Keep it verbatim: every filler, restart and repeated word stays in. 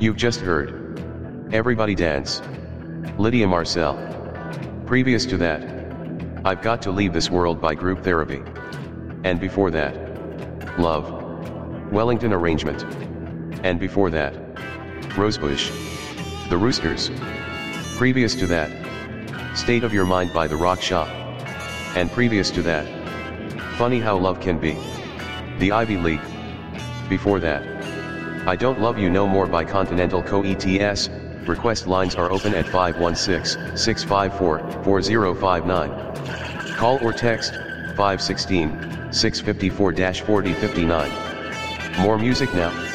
You've just heard Everybody Dance, Lydia Marcel. Previous to that, I've Got to Leave This World by Group Therapy. And before that, Love, Wellington Arrangement. And before that, Rosebush, The Roosters. Previous to that, State of Your Mind by The Rock Shop. And previous to that, Funny How Love Can Be, The Ivy League. Before that, I Don't Love You No More by Continental Co. E T S. Request lines are open at five one six, six five four, four zero five nine. Call or text five one six, six five four, four zero five nine. More music now.